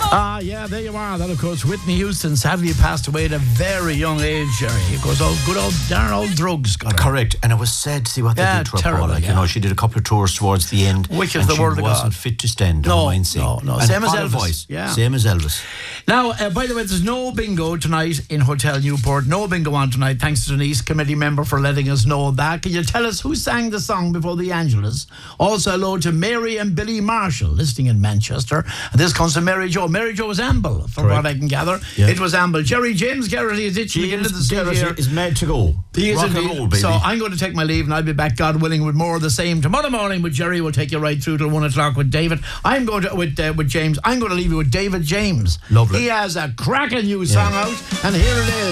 Yeah, there you are. That, of course, Whitney Houston sadly passed away at a very young age, Jerry. It goes, darn old drugs got her. Correct, and it was sad to see what they did to her, terrible, Paul. Like, yeah. you know, she did a couple of tours towards the end. Which is the word of God. She wasn't fit to stand. No. And Same as what a Elvis. voice. Yeah. Same as Elvis. Now, by the way, there's no bingo tonight in Hotel Newport. No bingo on tonight. Thanks to Denise, committee member, for letting us know that. Can you tell us who sang the song before the Angelus? Also, hello to Mary and Billy Marshall, listening in Manchester. And this comes from Mary Jo. Mary Jo was Amble, from what I can gather. Yeah. It was Amble. Jerry, James Garrity is itching to get into the studio here. Is made to go. He is Rock indeed. and roll, baby. So I'm going to take my leave, and I'll be back, God willing, with more of the same tomorrow morning. With Jerry, we'll take you right through till 1 o'clock with David. I'm going to with James. I'm going to leave you with David James. Lovely. He has a cracking new song out, and here it is.